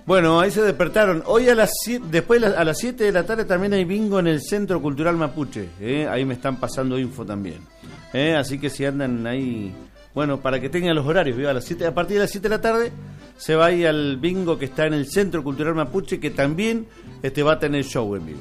Bueno, ahí se despertaron. Hoy a a las 7 de la tarde también hay bingo en el Centro Cultural Mapuche. Ahí me están pasando info también. Así que si andan ahí, bueno, para que tengan los horarios, ¿vio? A partir de las 7 de la tarde se va ahí al bingo que está en el Centro Cultural Mapuche, que también va a tener show en vivo.